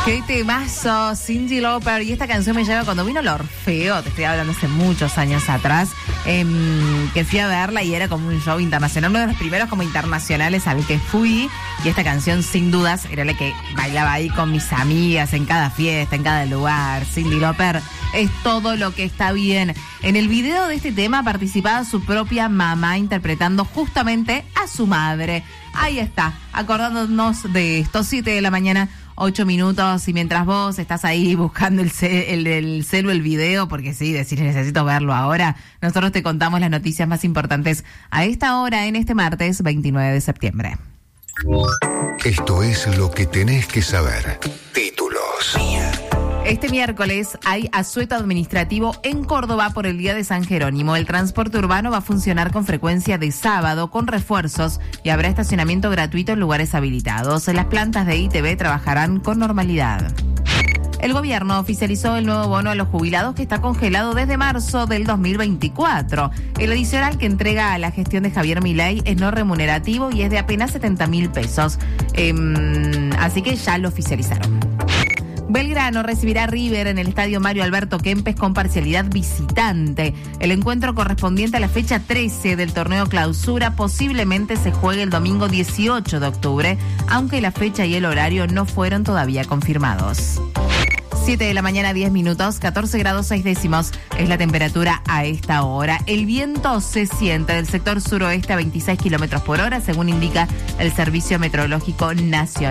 Qué temazo, Cyndi Lauper. Y esta canción me lleva cuando vino el Orfeo, te estoy hablando hace muchos años atrás, que fui a verla y era como un show internacional, uno de los primeros como internacionales al que fui. Y esta canción, sin dudas, era la que bailaba ahí con mis amigas en cada fiesta, en cada lugar. Cyndi Lauper es todo lo que está bien. En el video de este tema participaba su propia mamá interpretando justamente a su madre. Ahí está, acordándonos de estos 7 de la mañana, 8 minutos, y mientras vos estás ahí buscando el celu, el video, porque sí, decís necesito verlo ahora, nosotros te contamos las noticias más importantes a esta hora en este martes 29 de septiembre. Esto es lo que tenés que saber. Títulos. Este miércoles hay asueto administrativo en Córdoba por el Día de San Jerónimo. El transporte urbano va a funcionar con frecuencia de sábado, con refuerzos, y habrá estacionamiento gratuito en lugares habilitados. Las plantas de ITV trabajarán con normalidad. El gobierno oficializó el nuevo bono a los jubilados que está congelado desde marzo del 2024. El adicional que entrega a la gestión de Javier Milei es no remunerativo y es de apenas 70.000 pesos. Así que ya lo oficializaron. Belgrano recibirá a River en el estadio Mario Alberto Kempes con parcialidad visitante. El encuentro correspondiente a la fecha 13 del torneo Clausura posiblemente se juegue el domingo 18 de octubre, aunque la fecha y el horario no fueron todavía confirmados. 7 de la mañana, 10 minutos, 14 grados 6 décimos es la temperatura a esta hora. El viento se siente del sector suroeste a 26 kilómetros por hora, según indica el Servicio Meteorológico Nacional.